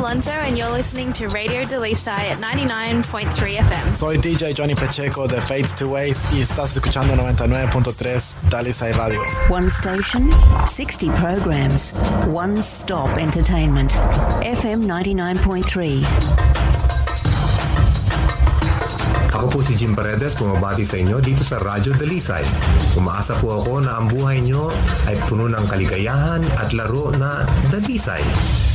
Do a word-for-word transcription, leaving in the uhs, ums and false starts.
Alonso and you're listening to Radio Dalisay at ninety-nine point three F M. Soy D J Johnny Pacheco de Fades to Ways y estás escuchando noventa y nueve punto tres Dalisay Radio. One station, sixty programs, one stop entertainment. F M ninety-nine point three. Ako po si Jim Paredes, pumabati sa inyo dito sa Radyo Dalisay. Umaasa po ako na ang buhay nyo ay puno ng kaligayahan at laro na Dalisay.